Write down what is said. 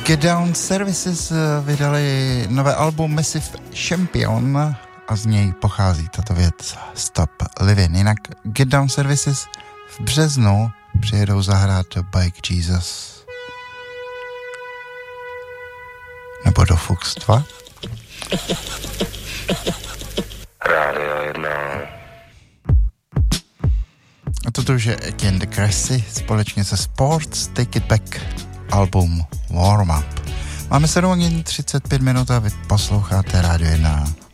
Get Down Services vydali nové album Massive Champion a z něj pochází tato věc Stop Living. Jinak Get Down Services v březnu přijedou zahrát do Bike Jesus nebo do Fuchs 2. Rádio 1. A toto už je Etienne de Cressy společně se Sports Take It Back, album Warm Up. Máme 7:35 a vy posloucháte Rádio 1.